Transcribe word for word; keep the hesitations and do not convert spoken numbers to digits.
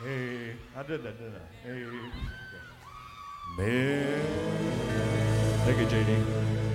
Hey, I did that, didn't I? Hey. Man. Thank you, J D.